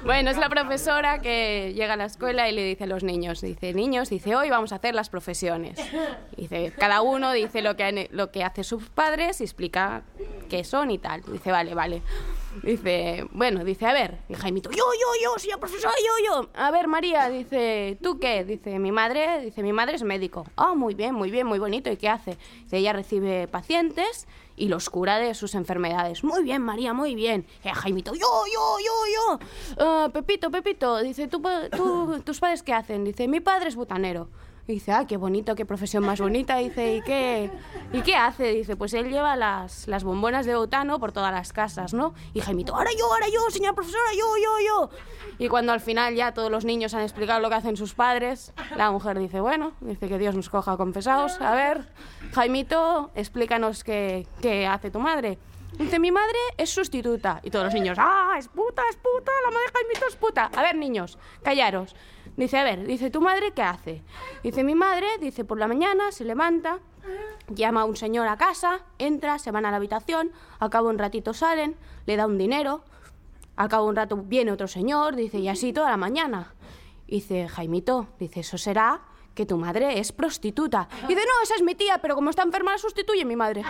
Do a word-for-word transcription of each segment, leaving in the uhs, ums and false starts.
Bueno, es la profesora que llega a la escuela y le dice a los niños, dice, niños, dice, hoy vamos a hacer las profesiones. Dice, cada uno dice lo que, lo que hace sus padres y explica qué son y tal. Dice, vale, vale. Dice, bueno, dice, a ver, y Jaimito, yo, yo, yo, señor profesor, yo, yo. A ver, María, dice, ¿tú qué? Dice, mi madre, dice, mi madre es médico. Ah, oh, muy bien, muy bien, muy bonito. ¿Y qué hace? Dice, ella recibe pacientes y los cura de sus enfermedades. Muy bien, María, muy bien. Y Jaimito, yo, yo, yo, yo. Uh, Pepito, Pepito, dice, ¿tú, tú, ¿tus padres qué hacen? Dice, mi padre es butanero. Y dice, ah, qué bonito, qué profesión más bonita. Dice, ¿y qué, ¿y qué hace? Dice, pues él lleva las, las bombonas de butano por todas las casas, ¿no? Y Jaimito, ahora yo, ahora yo, señora profesora, yo, yo, yo. Y cuando al final ya todos los niños han explicado lo que hacen sus padres, la mujer dice, bueno, dice que Dios nos coja confesados. A ver, Jaimito, explícanos qué, qué hace tu madre. Dice, mi madre es sustituta. Y todos los niños, ah, es puta, es puta, la madre de Jaimito es puta. A ver, niños, callaros. Dice, a ver, dice, ¿tu madre qué hace? Dice, mi madre, dice, por la mañana se levanta, llama a un señor a casa, entra, se van a la habitación, al cabo de un ratito salen, le da un dinero, al cabo de un rato viene otro señor, dice, y así toda la mañana. Dice, Jaimito, dice, eso será que tu madre es prostituta. Dice, no, esa es mi tía, pero como está enferma la sustituye mi madre.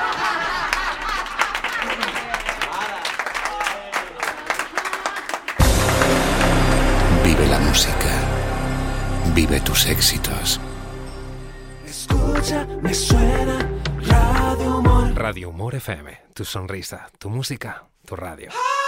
Vive la música. Vive tus éxitos. Escucha, me suena Radio Humor. Radio Humor F M. Tu sonrisa, tu música, tu radio.